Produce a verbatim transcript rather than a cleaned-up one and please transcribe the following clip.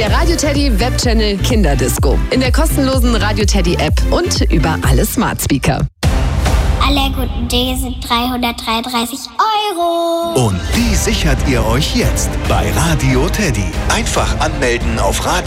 Der Radio Teddy Webchannel Kinderdisco. In der kostenlosen Radio Teddy App und über alle Smart Speaker. Alle guten Dinge sind dreihundertdreiunddreißig Euro. Und die sichert ihr euch jetzt bei Radio Teddy. Einfach anmelden auf Radio